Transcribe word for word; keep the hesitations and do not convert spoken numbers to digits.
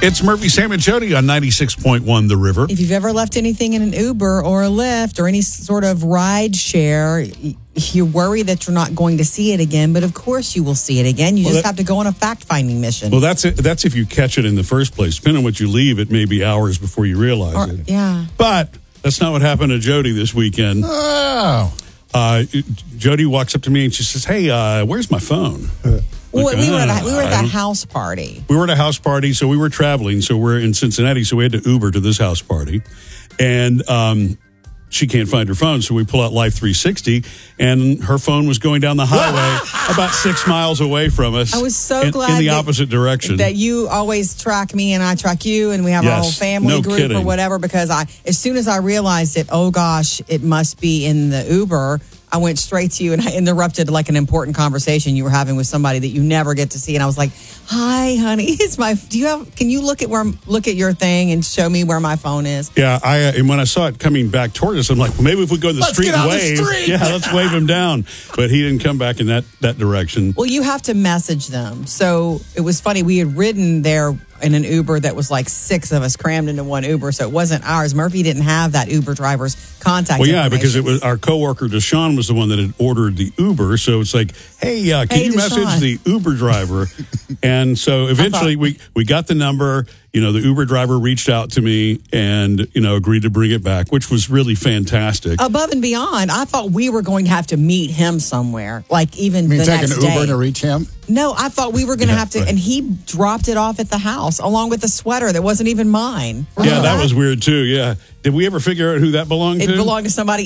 It's Murphy, Sam, and Jody on ninety-six point one The River. If you've ever left anything in an Uber or a Lyft or any sort of ride share, you worry that you're not going to see it again, but of course you will see it again. You well, just that, have to go on a fact-finding mission. Well, that's it. That's if you catch it in the first place. Depending on what you leave, it may be hours before you realize or, it. Yeah. But that's not what happened to Jody this weekend. Oh. Uh, Jody walks up to me and she says, hey, uh, where's my phone? Uh. Well, Like, we were at uh, a, we were at that house party. We were at a house party, so we were traveling. So we're in Cincinnati, so we had to Uber to this house party. And um, she can't find her phone, so we pull out Life three sixty, and her phone was going down the highway about six miles away from us. I was so in, glad in the that, opposite direction. That you always track me and I track you, and we have yes, our whole family no group kidding. or whatever. Because I, as soon as I realized it, oh gosh, it must be in the Uber. I went straight to you and I interrupted like an important conversation you were having with somebody that you never get to see. And I was like, hi, honey, it's my, do you have, can you look at where, look at your thing and show me where my phone is? Yeah. I, uh, and when I saw it coming back toward us, I'm like, well, maybe if we go to the let's street get and on wave. The street. Yeah, let's wave him down. But he didn't come back in that, that direction. Well, you have to message them. So it was funny. We had ridden there in an Uber that was like six of us crammed into one Uber, so it wasn't ours. Murphy didn't have that Uber driver's contact. Well, yeah, because it was our coworker Deshaun was the one that had ordered the Uber, so it's like, hey, uh, can hey, you Deshaun. message the Uber driver? And so eventually we we got the number. You know, the Uber driver reached out to me and, you know, agreed to bring it back, which was really fantastic. Above and beyond, I thought we were going to have to meet him somewhere, like even You mean the take next an Uber day. to reach him? No, I thought we were going to Yeah, have to, right. and he dropped it off at the house along with a sweater that wasn't even mine. Yeah, Remember that was weird too. Yeah. Did we ever figure out who that belonged It to? belonged to somebody